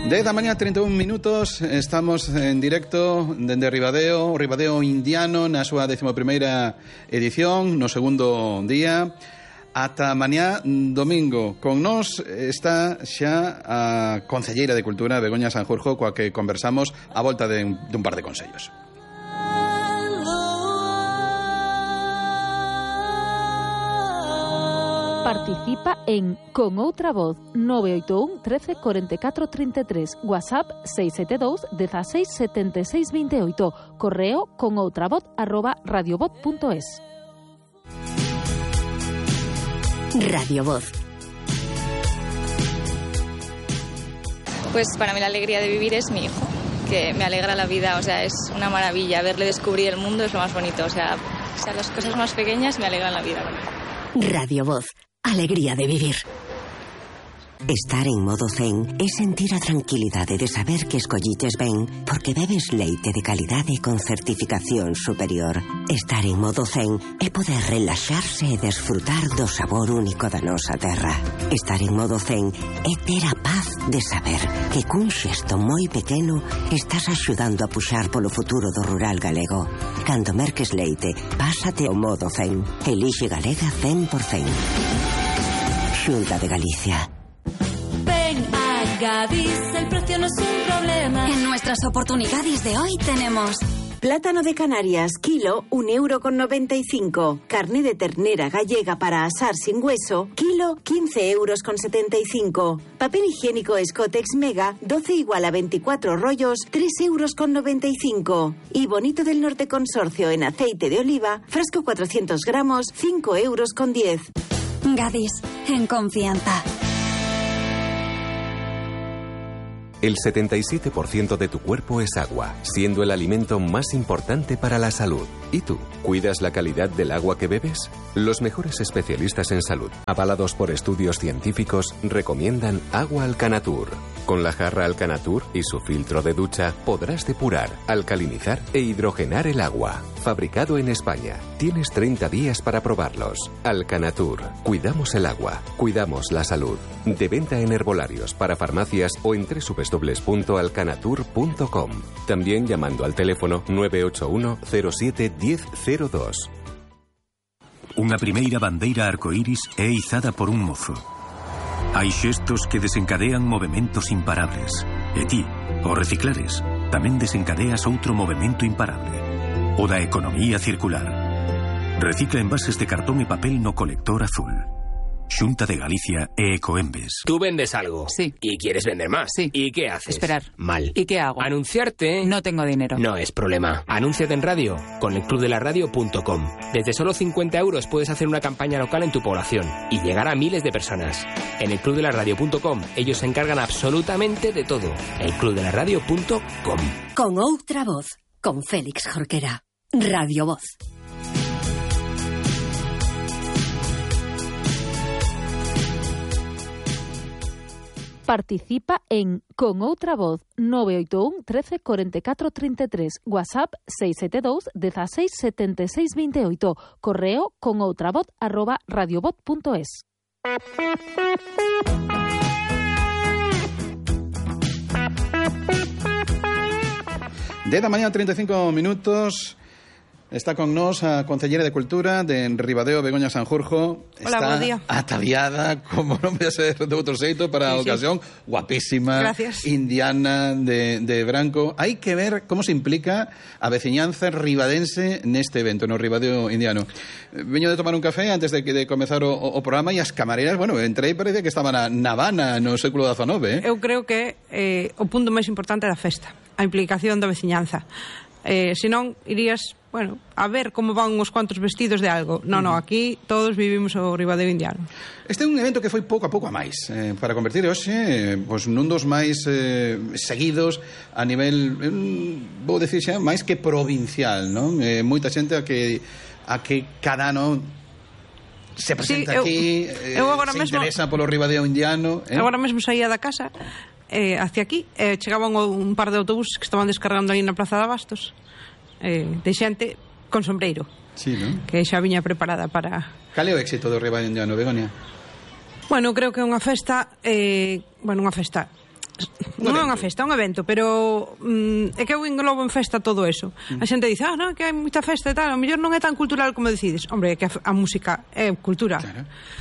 10 da mañá, 31 minutos, estamos en directo dende Ribadeo Indiano na súa 11ª edición, no segundo día. Ata mañá domingo. Con nós está xa a concelleira de Cultura, Begoña Sanjurjo, coa que conversamos a volta dun par de consellos. Participa en Con Outra Voz 981 13 44 33, WhatsApp 672 16 76 28, correo conoutravoz@radiovoz.es. Radio Voz. Pues para mí la alegría de vivir es mi hijo, que me alegra la vida, o sea, es una maravilla. Verle descubrir el mundo es lo más bonito, o sea las cosas más pequeñas me alegran la vida. Radio Voz. Alegría de vivir. Estar en modo zen é sentir a tranquilidade de saber que escollites ben porque bebes leite de calidade con certificación superior. Estar en modo zen é poder relaxarse e desfrutar do sabor único da nosa terra. Estar en modo zen é ter a paz de saber que cun xesto moi pequeno estás axudando a puxar polo futuro do rural galego. Cando merques leite, pásate ao modo zen. Elixe Galega 100%. Xunta de Galicia. Ven a Gadis, el precio no es un problema. En nuestras oportunidades de hoy tenemos plátano de Canarias, kilo, 1,95 €. Carne de ternera gallega para asar sin hueso, kilo, 15,75 €. Papel higiénico Scotex Mega, 12 igual a 24 rollos, 3,95 €. Y Bonito del Norte Consorcio en aceite de oliva, frasco 400 gramos, 5,10 €. Gadis, en confianza. El 77% de tu cuerpo es agua, siendo el alimento más importante para la salud. ¿Y tú? ¿Cuidas la calidad del agua que bebes? Los mejores especialistas en salud, avalados por estudios científicos, recomiendan agua Alcanatur. Con la jarra Alcanatur y su filtro de ducha podrás depurar, alcalinizar e hidrogenar el agua. Fabricado en España. Tienes 30 días para probarlos. Alcanatur. Cuidamos el agua. Cuidamos la salud. De venta en herbolarios, para farmacias o en www.alcanatur.com. También llamando al teléfono 981 07 1002. Unha primeira bandeira arcoíris é izada por un mozo. Hai xestos que desencadean movementos imparables. E ti, ao reciclares, tamén desencadeas outro movemento imparable. O da economía circular. Recicla envases de cartón e papel no colector azul. Xunta de Galicia e Ecoembes. Tú vendes algo. Sí. Y quieres vender más. Sí. ¿Y qué haces? Esperar. Mal. ¿Y qué hago? Anunciarte. No tengo dinero. No es problema. Anúnciate en radio con elclubdelaradio.com. Desde solo 50 € puedes hacer una campaña local en tu población y llegar a miles de personas. En elclubdelaradio.com ellos se encargan absolutamente de todo. elclubdelaradio.com. Con Outra Voz, con Félix Jorquera. Radio Voz. Participa en Con Outra Voz 981 13 44 33, WhatsApp 672 16 76 28, correo conoutravoz@radiovoz.es. De la mañana, 35 minutos. Está con nós a concelleira de Cultura de Ribadeo, Begoña Sanjurjo. Hola, está bo día. ataviada, como non vai ser de outro xeito, para a ocasión. Guapísima. Gracias. Indiana, de branco. Hai que ver como se implica a veciñanza ribadense neste evento, no Ribadeo Indiano. Veño de tomar un café antes de comezar o programa e as camareras, bueno, entrei e parecía que estaban na Habana no século XIX. Eu creo que o punto máis importante da festa, a implicación da veciñanza. Senón, irías, bueno, a ver como van uns cuantos vestidos de algo. No, aquí todos vivimos o Ribadeo Indiano. Este é un evento que foi pouco a pouco a máis, para convertir hoxe nun dos máis seguidos a nivel, vou dicir xa, máis que provincial, non? Moita xente a que cada ano se presenta aquí, se interesa polo Ribadeo Indiano. Agora mesmo saía da casa hacia aquí, chegaban un par de autobuses que estaban descargando aí na Plaza de Abastos, de xente con sombreiro, sí, ¿no? Que xa viña preparada para... Cal é o éxito do Ribadeo Indiano, Begoña? Bueno, creo que é unha festa, unha festa Non é unha festa, é un evento, pero é que eu englobo en festa todo eso. A xente dice, non, que hai moita festa e tal, a mellor non é tan cultural como decides. Hombre, é que a música é cultura. Claro.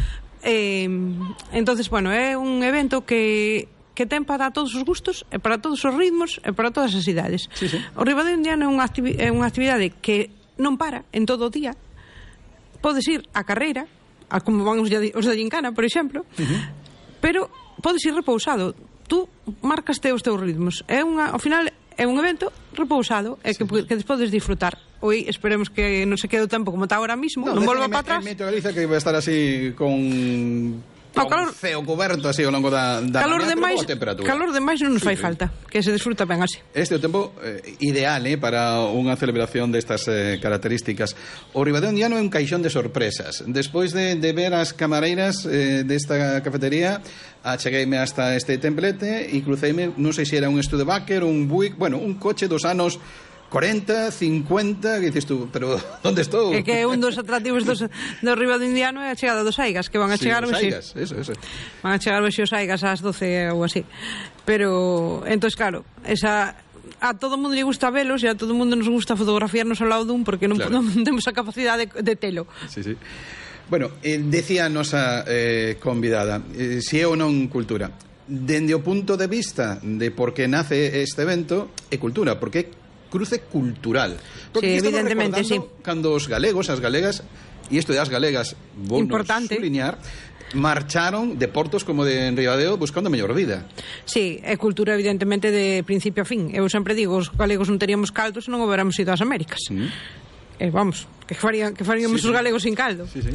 Entonces, bueno, é un evento que ten para todos os gustos, e para todos os ritmos, e para todas as idades. Sí, sí. O Ribadeo Indiano é unha actividade que non para en todo o día. Podes ir á carreira, como van os da Gincana, por exemplo, pero podes ir repousado. Tú marcaste os teus ritmos. Ao final é un evento repousado e que podes disfrutar. Hoy esperemos que non se quede o tempo como está ahora mismo, non volva para atrás. Meto Galiza que vai estar así con ceo coberto así ao longo da calor mañá, calor demais non nos fai falta, que se desfruta ben así. Este é o tempo ideal para unha celebración destas características. O Ribadeo Indiano é un caixón de sorpresas. Despois de ver as camareiras desta cafetería, achegueime hasta este templete e cruceime, non sei se era un Studebaker, un Buick, bueno, un coche dos anos 40, 50, que dices tú, pero onde estou? É que un dos atractivos do Ribadeo Indiano é a chegada dos Aigas, que van a chegar hoxe. Eso. Van a chegar hoxe os Aigas ás 12 ou así. Pero, entón, claro, a todo mundo lle gusta velos e a todo mundo nos gusta fotografiarnos ao lado dun porque non temos a capacidade de telo. Sí. Bueno, decía a nosa convidada, se é ou non cultura. Dende o punto de vista de por que nace este evento, é cultura, porque é cruce cultural. Porque sí, evidentemente, sí. Cando os galegos, as galegas, e isto de as galegas, vou subliñar, marcharon de portos como de Ribadeo buscando a mellor vida. Sí, é cultura evidentemente de principio a fin. Eu sempre digo, os galegos non teríamos caldo se non houbéramos ido ás Américas. Vamos, que faríamos os galegos sin caldo. Sí.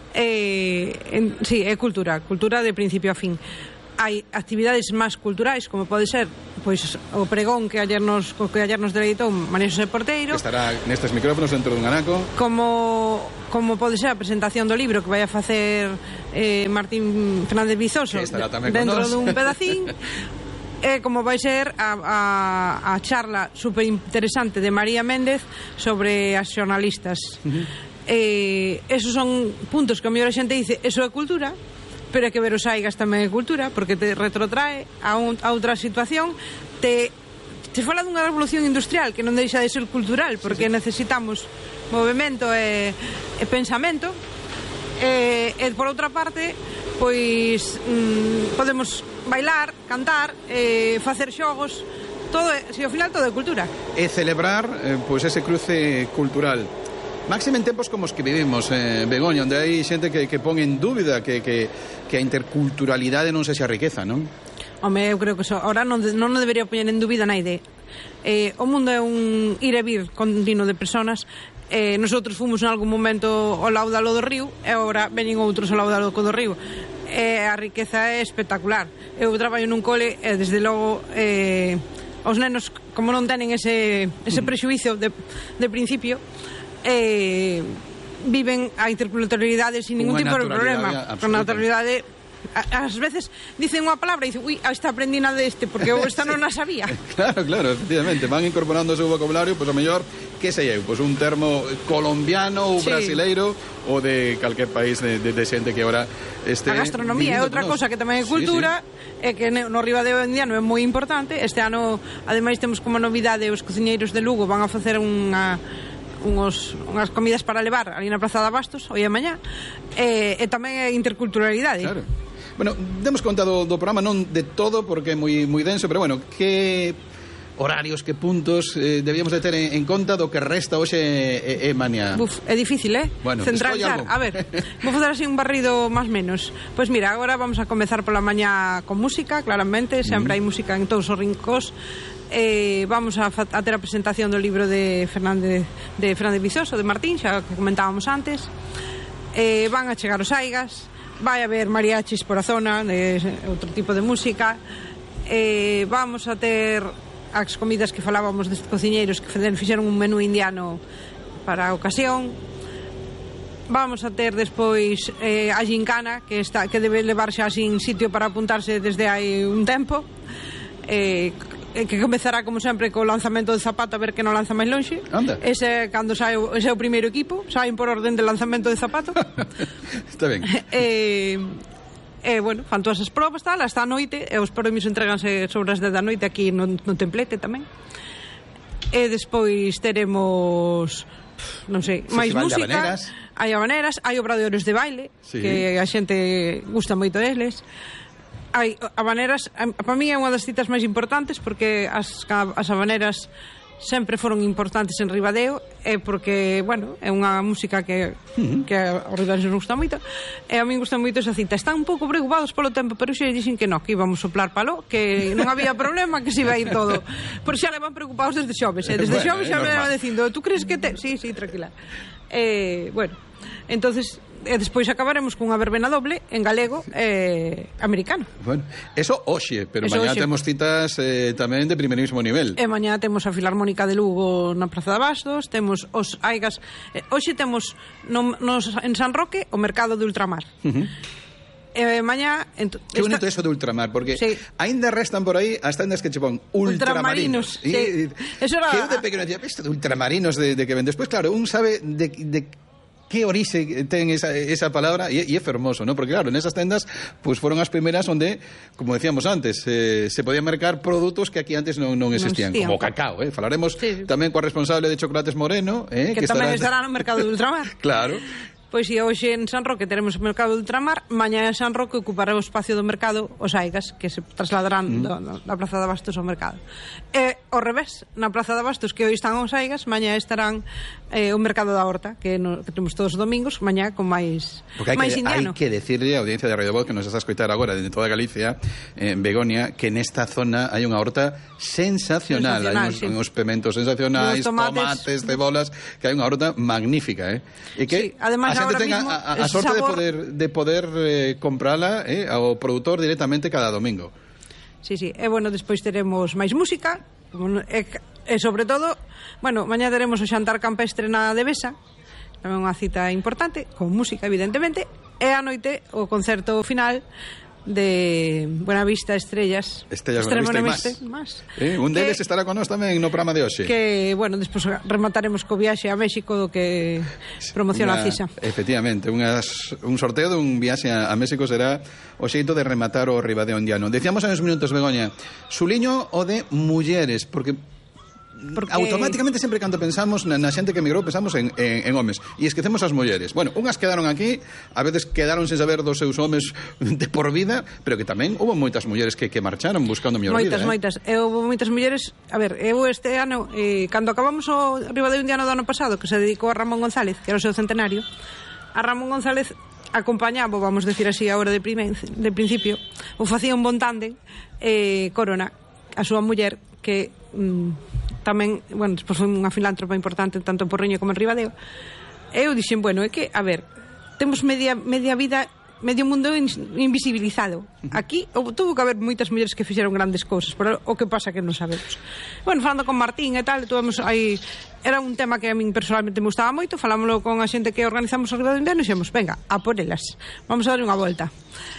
Sí, é cultura de principio a fin. Hai actividades máis culturais, como pode ser pois o pregón que ayer nos deleitou María José Porteiro, que estará nestes micrófonos dentro dun anaco, como pode ser a presentación do libro que vai a facer Martín Fernández Vizoso dentro dun pedacín, como vai ser a charla super interesante de María Méndez sobre as xornalistas. Esos son puntos que a mellor a xente dice, eso é cultura, pero é que ver os Aigas tamén é cultura, porque te retrotrae a outra situación, te fala dunha revolución industrial que non deixa de ser cultural, porque necesitamos movimento e pensamento, e por outra parte pois podemos bailar, cantar, facer xogos, todo, ao final todo é cultura. E celebrar pois ese cruce cultural. Máxime en tempos como os que vivimos, Begoña, onde hai xente que pon en dúbida que a interculturalidade non sexa riqueza, non? Home, eu creo que ahora non debería poñer en dúbida naide. O mundo é un ir e vir continuo de personas. Nosotros fomos en algún momento ao laudalo do río e agora veñen outros ao laudalo do río. A riqueza é espectacular. Eu traballo nun cole e desde logo os nenos, como non tenen ese prexuizo de principio, viven a interculturalidade sin ningún tipo de problema, con naturalidade. Ás veces dicen unha palabra e dicen, ui, esta aprendina deste porque eu esta non a sabía. Claro, efectivamente, van incorporando o seu vocabulario, pois a mellor, que sei eu, pois un termo colombiano ou brasileiro ou de calquer país de xente que agora este. A gastronomía é outra cosa que tamén é cultura, é que no Ribadeo Indiano é moi importante. Este ano, ademais, temos como novidade os cociñeiros de Lugo van a facer unhas comidas para levar ali na Praza de Abastos hoy e mañá, e tamén é interculturalidade. Claro. Bueno, demos conta do programa, non de todo porque é moi denso, pero bueno, que horarios, que puntos debíamos de ter en conta do que resta hoxe e mañá? É difícil, Bueno, centralizar. A ver, vou fazer así un barrido máis menos. Pois mira, agora vamos a comezar pola mañá con música, claramente, sempre hai música en todos os rincóns. Vamos a ter a presentación do libro de Fernández Vizoso, de Martín, xa que comentábamos antes. Van a chegar os Aigas, vai haber mariachis por a zona, de outro tipo de música. Vamos a ter as comidas que falábamos destes cociñeiros que fixeron un menú indiano para a ocasión. Vamos a ter despois a Gincana, que debe levarse así en sitio para apuntarse desde hai un tempo, que comezará como sempre co lanzamento de zapato, a ver que non lanza máis lonxe. Ese é o primeiro equipo, saen por orden de lanzamento de zapato. Está ben. bueno, fan todas as probas, tal, hasta a noite, e os premios entreganse sobre as 10 da noite aquí no templete tamén. E despois teremos, non sei, máis música. Hai habaneras, hai obradoiros de baile, que a xente gusta moito deles. Hai habaneras, para mí é unha das citas máis importantes, porque as habaneras sempre foron importantes en Ribadeo, é porque, bueno, é unha música que aos ribadenses nos gusta moito, e a mí gusta moito esa cita. Están un pouco preocupados polo tempo, pero xa dixen que non, que íbamos soplar palo, que non había problema, que se iba a ir todo. Por xa levan preocupados desde xoves, desde xoves xa me levan dicindo, tú crees que te... Sí, tranquila. Bueno, entonces... E despois acabaremos cunha verbena doble en galego e americano. Bueno, eso hoxe, pero mañá temos citas tamén de primerísimo nivel. E mañá temos a Filarmónica de Lugo na Praza de Bastos, temos os Aigas, hoxe temos en San Roque o mercado de ultramar. Mañá... Que bonito eso de ultramar, porque ainda restan por aí as tendas que che pon ultramarinos. Eso era... Que eu de pequeno decía, isto de ultramarinos de que ven. Despois, claro, un sabe de que orixe ten esa palabra, e é fermoso, ¿no? Porque claro, en esas tendas pues fueron as primeras onde, como decíamos antes, se podían mercar produtos que aquí antes non existían, como o cacao, falaremos tamén coa responsable de Chocolates Moreno, que tamén estará no mercado de ultramar. Claro. Pois e hoxe en San Roque teremos o mercado de ultramar, mañá en San Roque ocupará o espacio do mercado os Aigas, que se trasladarán da Praza de Bastos ao mercado. E ao revés, na Praza de Bastos, que hoxe están os Aigas, mañá estarán o mercado da Horta, que temos todos os domingos, mañá con máis indiano. Hai que decirle á audiencia de Radio Voz que nos está a escoitar agora desde toda Galicia, en Begoña, que nesta zona hai unha horta sensacional. Hai uns pementos sensacionais, tomates, cebolas, que hai unha horta magnífica, e que además a xente tenga a sorte de poder comprala ao produtor directamente cada domingo. Sí, e bueno, despois teremos máis música, e sobre todo, bueno, mañá teremos o xantar campestre na Devesa, tamén unha cita importante, con música, evidentemente, e a noite o concerto final de Buenavista Estrellas Buenavista e más. Un deles estará con nós tamén no programa de hoxe. Que, bueno, despois remataremos co viaxe a México do que promociona a CISA. Efectivamente, un sorteo dun viaxe a México será o xeito de rematar o Ribadeo indiano. Decíamos en uns minutos, Begoña, suliño o de mulleres, porque automáticamente sempre cando pensamos na xente que emigrou pensamos en homes e esquecemos as mulleres. Bueno, unhas quedaron aquí, a veces quedaron sen saber dos seus homes de por vida, pero que tamén houve moitas mulleres que marcharon buscando mellor vida. Moitas. Houve moitas mulleres. A ver, eu este ano, cando acabamos o Ribadeo indiano do ano pasado, que se dedicou a Ramón González, que era o seu centenario, a Ramón González acompañaba, vamos decir así agora de principio, ou facía un bon tándem Corona, a súa muller, que tamén, bueno, despois foi unha filántropa importante tanto en Porriño como en Ribadeo. Eu dixen, bueno, é que, a ver, temos media vida, medio mundo invisibilizado. Aquí tuvo que haber moitas mulleres que fixeron grandes cousas, pero o que pasa que non sabemos. Bueno, falando con Martín e tal, era un tema que a min personalmente me gustaba moito, falámoslo con a xente que organizamos o Ribadeo indiano e dixemos, venga, a por elas, vamos a dar unha volta.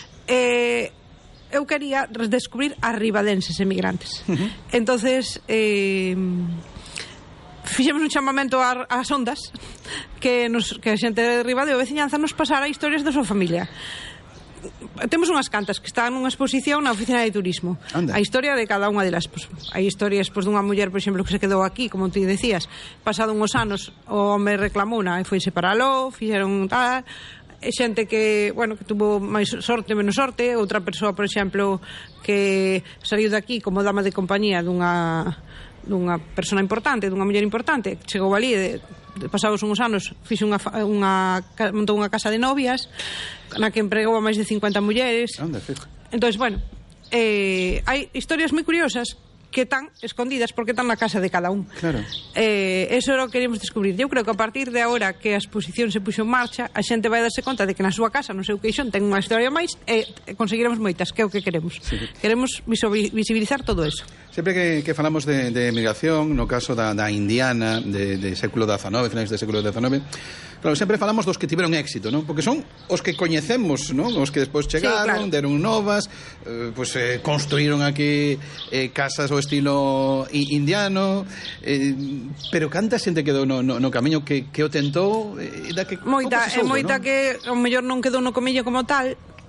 Eu quería descubrir as ribadenses emigrantes. Entonces fixemos un chamamento ás ondas que a xente de Ribadeo veciñanza nos pasara historias da súa familia. Temos unhas cantas que están nunha exposición na oficina de turismo. A historia de cada unha delas. Hai historias dunha muller, por exemplo, que se quedou aquí, como ti decías, pasado uns anos o home reclamouna e foise para aló, fixeron tal. Xente que, bueno, que tuvo máis sorte, menos sorte. Outra persoa, por exemplo, que saiu daqui como dama de compañía dunha persona importante, dunha muller importante, chegou ali pasados uns anos, fixe montou unha casa de novias na que empregou a máis de 50 mulleres. Entón, bueno, hai historias moi curiosas que están escondidas porque están na casa de cada un. Claro. Eso era o que queríamos descubrir. Eu creo que a partir de agora que a exposición se puxo en marcha, a xente vai darse conta de que na súa casa, no seu queixón, ten unha historia máis e conseguiremos moitas, que é o que queremos. Sí. Queremos visibilizar todo eso. Sempre que falamos de emigración, no caso da indiana, de século XIX, finais do século XIX, claro, sempre falamos dos que tiveron éxito, ¿no? Porque son os que coñecemos, ¿no? Os que despois chegaron, deron novas, construíron aquí casas ao estilo indiano, pero canta xente quedou no camiño que o tentou, moita, que ao mellor non quedou no camiño como tal,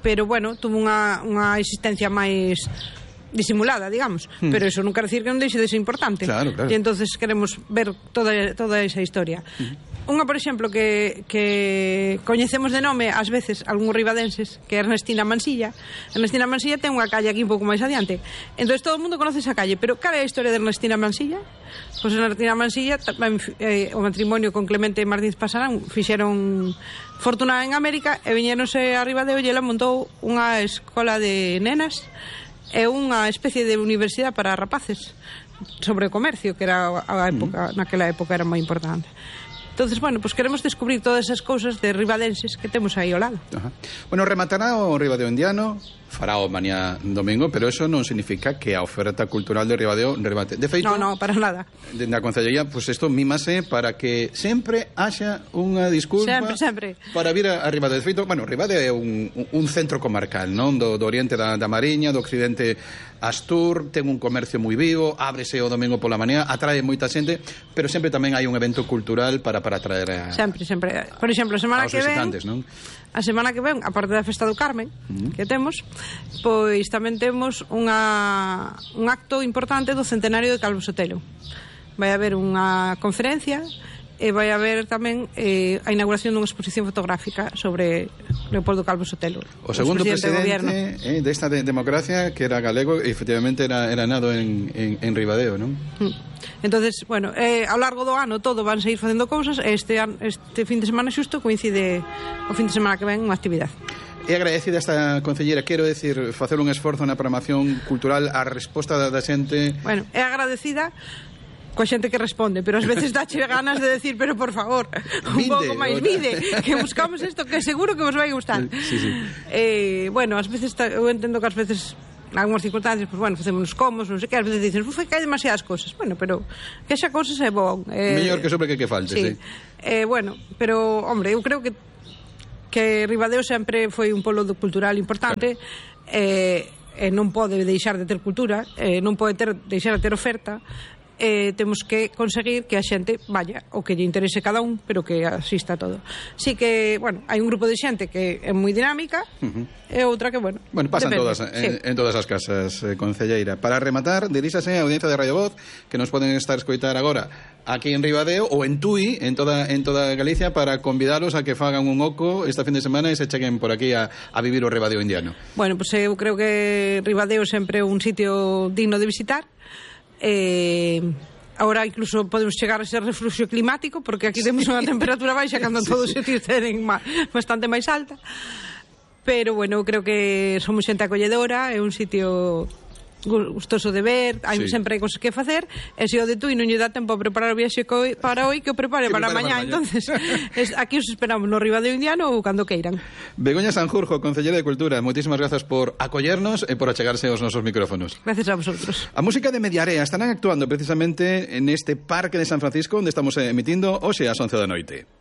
pero bueno, tuvo unha existencia máis disimulada, digamos, pero eso non quer decir que non deixe de ser importante. Claro, claro. E entonces queremos ver toda esa historia. Unha, por exemplo, que coñecemos de nome ás veces algúns ribadenses, que é Ernestina Mansilla. Ernestina Mansilla ten unha calle aquí un pouco máis adiante. Entonces todo o mundo conoce esa calle, pero cal é a historia de Ernestina Mansilla? Pois Ernestina Mansilla, o matrimonio con Clemente Martínez Pasarán, fixeron fortuna en América e viñéronse a Ribadeo e ela montou unha escola de nenas e unha especie de universidade para rapaces sobre o comercio, que era a época, naquela época era moi importante. Entonces, bueno, pues queremos descubrir todas esas cousas de ribadenses que temos aí ao lado. Ajá. Bueno, rematará o Ribadeo Indiano, fará o mañá domingo, pero eso non significa que a oferta cultural de Ribadeo remate. De feito, no, para nada. Na Concellería, pues isto mímase para que sempre haxa unha disculpa sempre. Para vir a Ribadeo. De feito, bueno, Ribadeo é un centro comarcal, non? Do oriente da Mariña, do occidente Astur, ten un comercio moi vivo, ábrese o domingo pola mañá, atrae moita xente, pero sempre tamén hai un evento cultural para atraer a... Sempre. Por exemplo, a semana que ven... non? A semana que ven, aparte da Festa do Carmen, que temos, pois tamén temos un acto importante do centenario de Calvo Sotelo. Vai haber unha conferencia e vai haber tamén a inauguración dunha exposición fotográfica sobre Leopoldo Calvo Sotelo, o segundo presidente desta democracia, que era galego e efectivamente era nado en Ribadeo, non? Entonces, bueno, ao largo do ano todo van seguir facendo cousas e este fin de semana xusto coincide o fin de semana que ven unha actividade. É agradecida esta concelleira, quero decir, facer un esforzo na programación cultural, a resposta da xente. Bueno, é agradecida coa xente que responde, pero ás veces dache ganas de decir, pero por favor, un pouco máis vide, que buscamos isto que seguro que vos vai gustar. Sí. Bueno, ás veces eu entendo que ás veces algunhas circunstancias, pues bueno, facemos comos, non sei que, ás veces dicen, que hai demasiadas cosas. Bueno, pero que xa cosas é bon. Mellor que sobre que falte, sí. Bueno, pero, hombre, eu creo que Ribadeo sempre foi un polo cultural importante, non pode deixar de ter cultura, non pode deixar de ter oferta, temos que conseguir que a xente vaya o que lle interese cada un, pero que asista a todo. Así que, bueno, hai un grupo de xente que é moi dinámica e outra que, bueno, pasan todas en todas as casas, concelleira. Para rematar, diríxase a audiencia de Radio Voz, que nos poden estar escoitar agora aquí en Ribadeo ou en Tui, en toda Galicia, para convidalos a que fagan un oco esta fin de semana e se cheguen por aquí a vivir o Ribadeo Indiano. Bueno, pues eu creo que Ribadeo sempre é un sitio digno de visitar. Ahora incluso podemos chegar a ese refluxo climático, porque aquí temos unha temperatura baixa cando todos os sitios tenen bastante máis alta, pero bueno, creo que somos xente acolledora, é un sitio gustoso de ver, sempre hai cosas que facer, e se o de Tui non lle dá tempo a preparar o viaxe para hoy, que o prepare para mañá. Entonces aquí os esperamos no Ribadeo Indiano ou cando queiran. Begoña Sanjurjo, concelleira de Cultura, moitísimas grazas por acollernos e por achegarse aos nosos micrófonos. Gracias a vosotros. A música de Mediarea estarán actuando precisamente en este Parque de San Francisco, onde estamos emitindo hoxe ás 11 da noite.